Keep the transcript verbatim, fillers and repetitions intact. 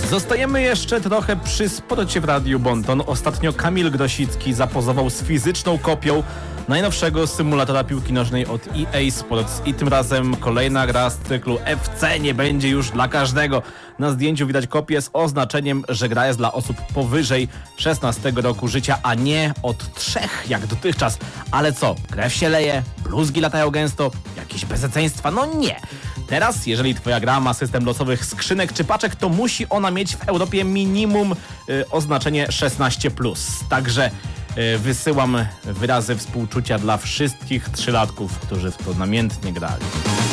Zostajemy jeszcze trochę przy sporcie w Radiu Bonton. Ostatnio Kamil Grosicki zapozował z fizyczną kopią najnowszego symulatora piłki nożnej od E A Sports i tym razem kolejna gra z cyklu F C nie będzie już dla każdego. Na zdjęciu widać kopię z oznaczeniem, że gra jest dla osób powyżej szesnastego roku życia, a nie od trzech jak dotychczas. Ale co? Krew się leje? Bluzgi latają gęsto? Jakieś bezeceństwa? No nie! Teraz, jeżeli twoja gra ma system losowych skrzynek czy paczek, to musi ona mieć w Europie minimum y, oznaczenie szesnaście plus. Także y, wysyłam wyrazy współczucia dla wszystkich trzylatków, którzy w to namiętnie grali.